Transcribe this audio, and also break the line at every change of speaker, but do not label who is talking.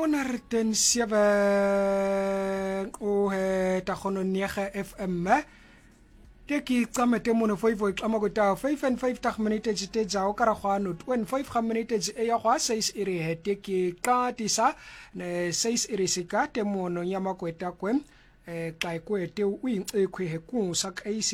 bona re ten 7 o ta khono niega FM te ki tsamete mono 5 tlama go ta 5 and 5 tag minutes te ja o kara khwano 25 minutes e ya khwa 6 iri he te ki qatisa ne 6 iri sika te mono nyama kweta kwen xa kwete o incekwe he ku sa